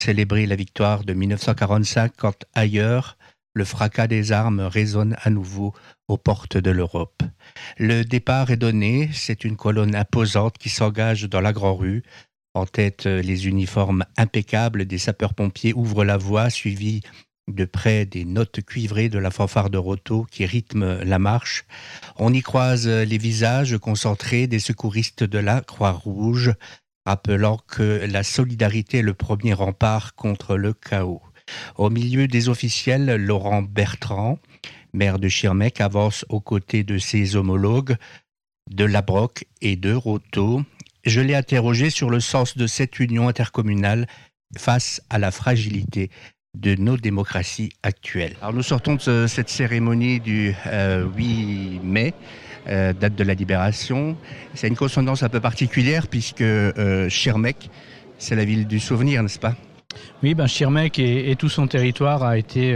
Célébrer la victoire de 1945 quand ailleurs, le fracas des armes résonne à nouveau aux portes de l'Europe. Le départ est donné, c'est une colonne imposante qui s'engage dans la Grand-Rue. En tête, les uniformes impeccables des sapeurs-pompiers ouvrent la voie, suivis de près des notes cuivrées de la fanfare de Roto qui rythme la marche. On y croise les visages concentrés des secouristes de la Croix-Rouge, rappelant que la solidarité est le premier rempart contre le chaos. Au milieu des officiels, Laurent Bertrand, maire de Schirmeck, avance aux côtés de ses homologues de Labroque et de Roto. Je l'ai interrogé sur le sens de cette union intercommunale face à la fragilité de nos démocraties actuelles. Alors nous sortons de cette cérémonie du 8 mai, date de la libération. C'est une consonance un peu particulière puisque Schirmeck, c'est la ville du souvenir, n'est-ce pas ? Oui, Schirmeck et tout son territoire a été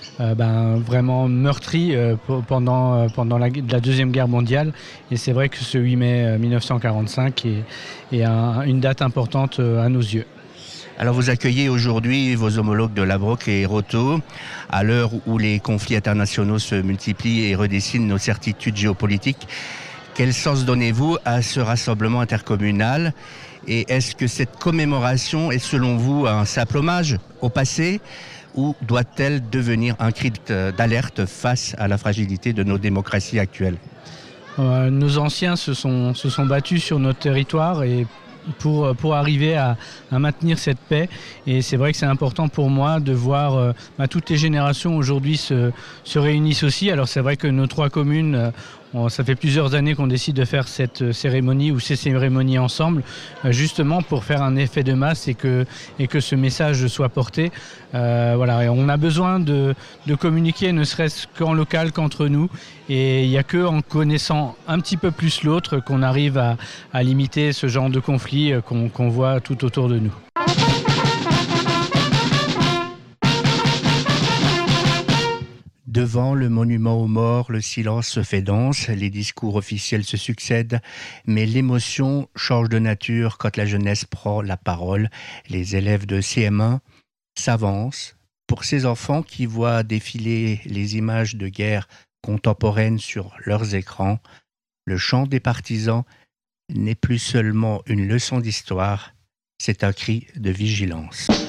vraiment meurtri pendant la Deuxième Guerre mondiale. Et c'est vrai que ce 8 mai 1945 est une date importante à nos yeux. Alors vous accueillez aujourd'hui vos homologues de Labroque et Roto, à l'heure où les conflits internationaux se multiplient et redessinent nos certitudes géopolitiques. Quel sens donnez-vous à ce rassemblement intercommunal ? Et est-ce que cette commémoration est selon vous un simple hommage au passé ou doit-elle devenir un cri d'alerte face à la fragilité de nos démocraties actuelles ? Nos anciens se sont battus sur notre territoire et pour arriver à maintenir cette paix. Et c'est vrai que c'est important pour moi de voir toutes les générations aujourd'hui se réunissent aussi. Alors c'est vrai que nos 3 communes, ça fait plusieurs années qu'on décide de faire cette cérémonie ou ces cérémonies ensemble, justement pour faire un effet de masse et que ce message soit porté. Et on a besoin de communiquer, ne serait-ce qu'en local qu'entre nous. Et il n'y a qu'en connaissant un petit peu plus l'autre qu'on arrive à limiter ce genre de conflit qu'on voit tout autour de nous. Devant le monument aux morts, le silence se fait dense, les discours officiels se succèdent, mais l'émotion change de nature quand la jeunesse prend la parole. Les élèves de CM1 s'avancent. Pour ces enfants qui voient défiler les images de guerre contemporaines sur leurs écrans, le chant des partisans n'est plus seulement une leçon d'histoire, c'est un cri de vigilance.